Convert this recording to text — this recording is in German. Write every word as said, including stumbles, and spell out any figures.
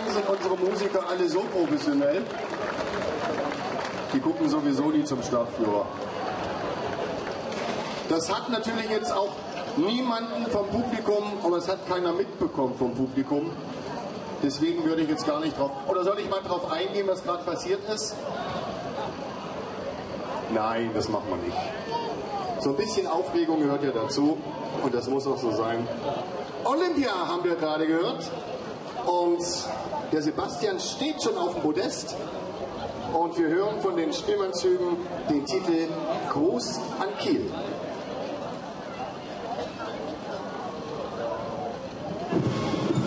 sagen, sind unsere Musiker alle so professionell. Die gucken sowieso nie zum Stadtführer. Das hat natürlich jetzt auch niemanden vom Publikum, aber es hat keiner mitbekommen vom Publikum. Deswegen würde ich jetzt gar nicht drauf, oder soll ich mal drauf eingehen, was gerade passiert ist? Nein, das machen wir nicht. So ein bisschen Aufregung gehört ja dazu und das muss auch so sein. Olympia haben wir gerade gehört und der Sebastian steht schon auf dem Podest und wir hören von den Stimmanzügen den Titel Gruß an Kiel.